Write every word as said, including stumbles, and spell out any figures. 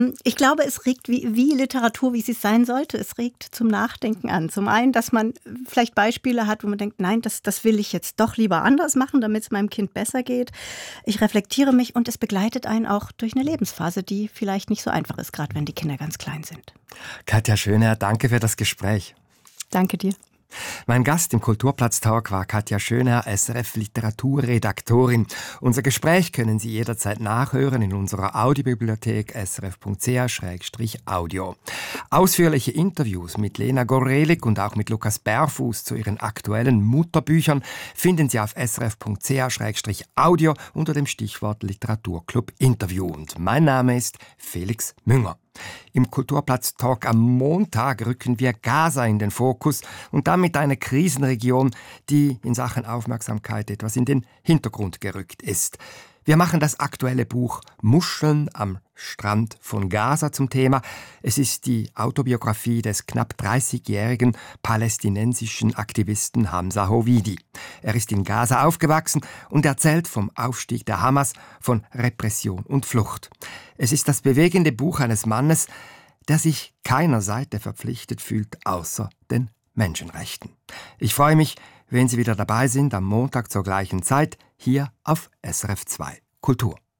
Ich glaube, es regt wie, wie Literatur, wie sie sein sollte. Es regt zum Nachdenken an. Zum einen, dass man vielleicht Beispiele hat, wo man denkt, nein, das, das will ich jetzt doch lieber anders machen, damit es meinem Kind besser geht. Ich reflektiere mich und es begleitet einen auch durch eine Lebensphase, die vielleicht nicht so einfach ist, gerade wenn die Kinder ganz klein sind. Katja Schöner, danke für das Gespräch. Danke dir. Mein Gast im Kulturplatz-Talk war Katja Schöner, S R F-Literaturredaktorin. Unser Gespräch können Sie jederzeit nachhören in unserer Audiobibliothek s r f punkt c h slash audio. Ausführliche Interviews mit Lena Gorelik und auch mit Lukas Berfuß zu ihren aktuellen Mutterbüchern finden Sie auf s r f punkt c h slash audio unter dem Stichwort Literaturclub Interview. Und mein Name ist Felix Münger. Im Kulturplatz-Talk am Montag rücken wir Gaza in den Fokus und damit eine Krisenregion, die in Sachen Aufmerksamkeit etwas in den Hintergrund gerückt ist. Wir machen das aktuelle Buch Muscheln am Strand von Gaza zum Thema. Es ist die Autobiografie des knapp dreißigjährigen palästinensischen Aktivisten Hamza Hovidi. Er ist in Gaza aufgewachsen und erzählt vom Aufstieg der Hamas, von Repression und Flucht. Es ist das bewegende Buch eines Mannes, der sich keiner Seite verpflichtet fühlt, außer den Menschenrechten. Ich freue mich, wenn Sie wieder dabei sind am Montag zur gleichen Zeit hier auf S R F zwei Kultur.